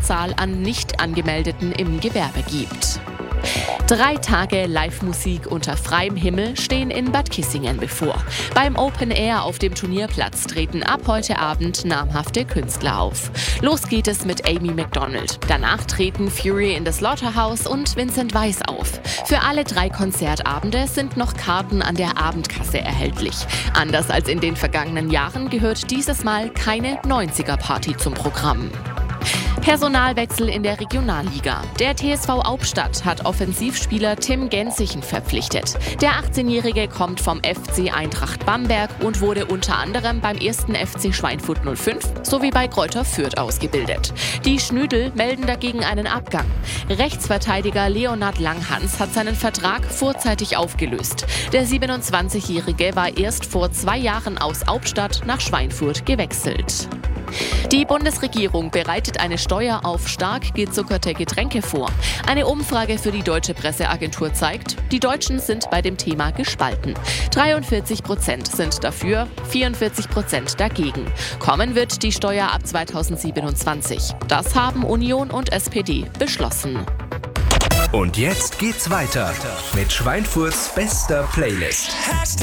Rekordzahl an Nicht-Angemeldeten im Gewerbe gibt. 3 Tage Live-Musik unter freiem Himmel stehen in Bad Kissingen bevor. Beim Open Air auf dem Turnierplatz treten ab heute Abend namhafte Künstler auf. Los geht es mit Amy Macdonald. Danach treten Fury in the Slaughterhouse und Vincent Weiss auf. Für alle 3 Konzertabende sind noch Karten an der Abendkasse erhältlich. Anders als in den vergangenen Jahren gehört dieses Mal keine 90er-Party zum Programm. Personalwechsel in der Regionalliga. Der TSV Aubstadt hat Offensivspieler Tim Gensichen verpflichtet. Der 18-Jährige kommt vom FC Eintracht Bamberg und wurde unter anderem beim 1. FC Schweinfurt 05 sowie bei Greuther Fürth ausgebildet. Die Schnüdel melden dagegen einen Abgang. Rechtsverteidiger Leonhard Langhans hat seinen Vertrag vorzeitig aufgelöst. Der 27-Jährige war erst vor 2 Jahren aus Aubstadt nach Schweinfurt gewechselt. Die Bundesregierung bereitet eine Steuer auf stark gezuckerte Getränke vor. Eine Umfrage für die Deutsche Presseagentur zeigt, die Deutschen sind bei dem Thema gespalten. 43% sind dafür, 44% dagegen. Kommen wird die Steuer ab 2027. Das haben Union und SPD beschlossen. Und jetzt geht's weiter mit Schweinfurts bester Playlist.